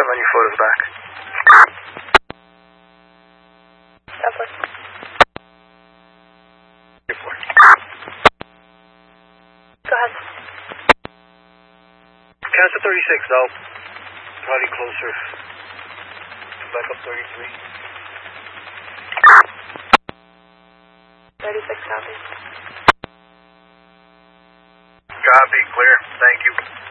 run your photos back. Southwest. Report. Go ahead. Cancel 36, though. Probably closer. Back up 33. 36 copy. Copy, clear. Thank you.